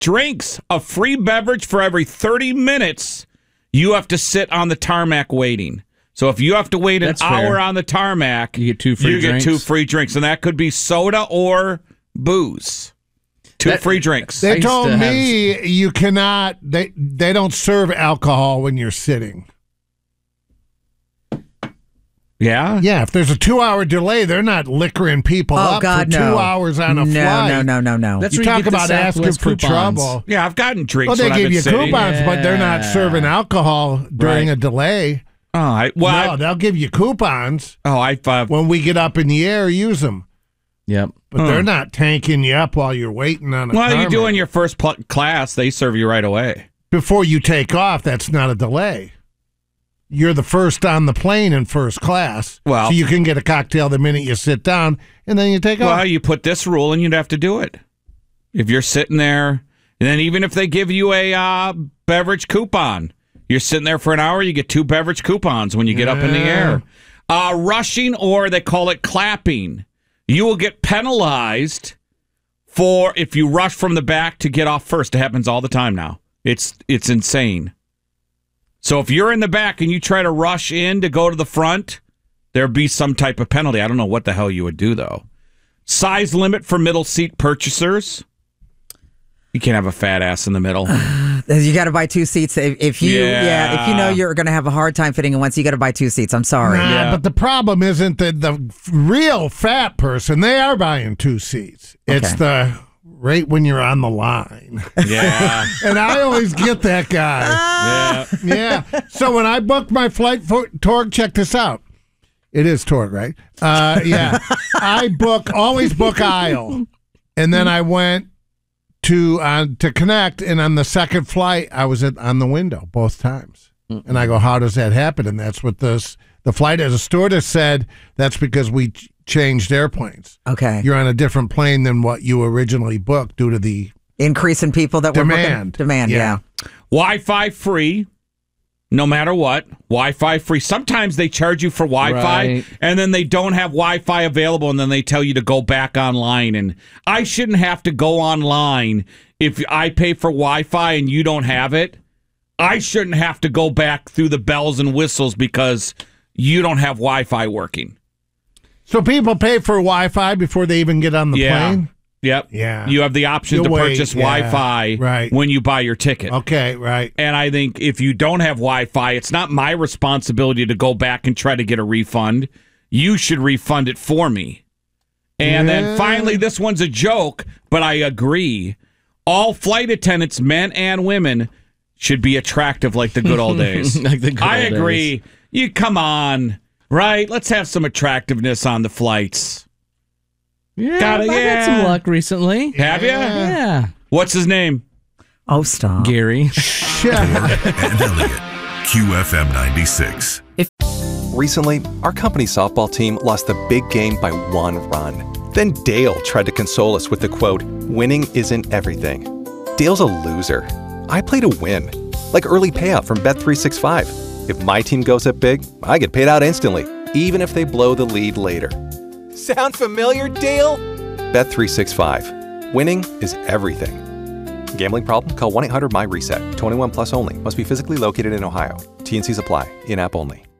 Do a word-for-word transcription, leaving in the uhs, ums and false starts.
drinks, a free beverage for every thirty minutes you have to sit on the tarmac waiting. So if you have to wait an That's hour fair. on the tarmac, You get two free you drinks. get two free drinks. And that could be soda or booze. Two That- free drinks. I They used told to me you cannot. They they don't serve alcohol when you're sitting. Yeah? Yeah, if there's a two-hour delay, they're not liquoring people Oh, up God, for no. two hours on a no, flight. No, no, no, no, That's You where talk get the about asking Southwest for coupons. trouble. Yeah, I've gotten drinks Well, they when I've give been you sitting. coupons, but they're not Yeah. serving alcohol during Right. a delay. Oh, I, well, no, I, they'll give you coupons. oh, I've, uh, When we get up in the air, use them. Yep. But Huh. they're not tanking you up while you're waiting on a well, you tarmac. do in your first pl- class, they serve you right away. Before you take off, that's not a delay. You're the first on the plane in first class. Well- so you can get a cocktail the minute you sit down, and then you take Well, off. you put this rule and you'd have to do it. If you're sitting there, and then even if they give you a uh, beverage coupon, you're sitting there for an hour, you get two beverage coupons when you get up in the Yeah. air. Uh, rushing, or they call it clapping, you will get penalized for if you rush from the back to get off first. It happens all the time now. It's it's insane. So if you're in the back and you try to rush in to go to the front, there'd be some type of penalty. I don't know what the hell you would do, though. Size limit for middle seat purchasers. You can't have a fat ass in the middle. You got to buy two seats. If, if you, yeah. Yeah. if you know you're going to have a hard time fitting in one, so you got to buy two seats. I'm sorry. Nah, Yeah. but the problem isn't that the real fat person, they are buying two seats. It's Okay. the right when you're on the line. Yeah. And I always get that guy. Yeah. Yeah. So when I booked my flight for Torg, check this out. It is Torg, right? Uh, yeah. I book, always book aisle. And then I went to uh, to connect, and on the second flight, I was at, on the window both times. And I go, how does that happen? And that's what this, the flight as a stewardess said, that's because we ch- changed airplanes. Okay. You're on a different plane than what you originally booked due to the Increase in people that were Demand. booking- Demand, yeah. Yeah. Wi-Fi free, no matter what. Wi-Fi free. Sometimes they charge you for Wi-Fi, Right. and then they don't have Wi-Fi available, and then they tell you to go back online. And I shouldn't have to go online if I pay for Wi-Fi and you don't have it. I shouldn't have to go back through the bells and whistles because you don't have Wi-Fi working. So people pay for Wi-Fi before they even get on the Yeah. plane? Yep. Yeah. You have the option You'll to wait, purchase yeah, Wi-Fi right. when you buy your ticket. Okay, right. And I think if you don't have Wi-Fi, it's not my responsibility to go back and try to get a refund. You should refund it for me. And Yeah. then finally, this one's a joke, but I agree. All flight attendants, men and women, should be attractive like the good old days. Like the good I old agree. days. You come on, right? Let's have some attractiveness on the flights. Yeah, Gotta- I've yeah. had some luck recently. Have you? Yeah. What's his name? Oh, stop. Gary. Yeah. and Elliott. Q F M ninety-six. Recently, our company softball team lost the big game by one run. Then Dale tried to console us with the quote, "Winning isn't everything." Dale's a loser. I play to win. Like early payout from Bet three sixty-five. If my team goes up big, I get paid out instantly, even if they blow the lead later. Sound familiar, Dale? Bet three sixty-five. Winning is everything. Gambling problem? Call one eight hundred M Y RESET. twenty-one plus only. Must be physically located in Ohio. T N Cs apply. In-app only.